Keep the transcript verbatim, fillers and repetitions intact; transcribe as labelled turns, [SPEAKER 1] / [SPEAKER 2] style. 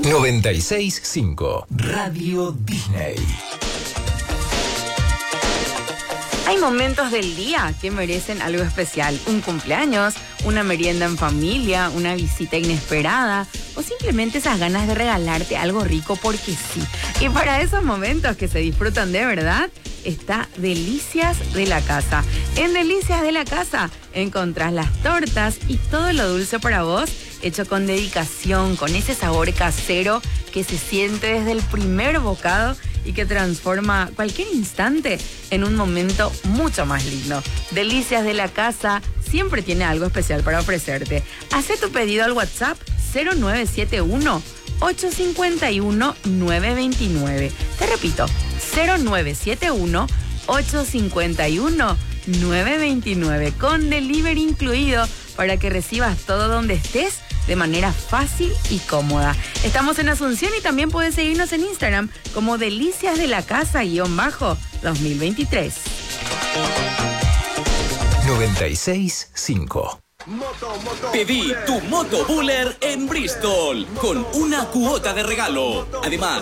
[SPEAKER 1] noventa y seis punto cinco Radio Disney.
[SPEAKER 2] Hay momentos del día que merecen algo especial. Un cumpleaños, una merienda en familia, una visita inesperada o simplemente esas ganas de regalarte algo rico porque sí. Y para esos momentos que se disfrutan de verdad, está Delicias de la Casa. En Delicias de la Casa encontrás las tortas y todo lo dulce para vos, hecho con dedicación, con ese sabor casero que se siente desde el primer bocado y que transforma cualquier instante en un momento mucho más lindo. Delicias de la Casa siempre tiene algo especial para ofrecerte. Haz tu pedido al WhatsApp cero nueve siete uno, ocho cinco uno, nueve dos nueve. Te repito, cero nueve siete uno, ocho cinco uno, nueve dos nueve, con delivery incluido para que recibas todo donde estés de manera fácil y cómoda. Estamos en Asunción y también puedes seguirnos en Instagram como Delicias de la Casa guión bajo dos mil veintitrés.
[SPEAKER 1] noventa y seis punto cinco.
[SPEAKER 3] Pedí tu Moto Buller en Bristol con una cuota de regalo. Además,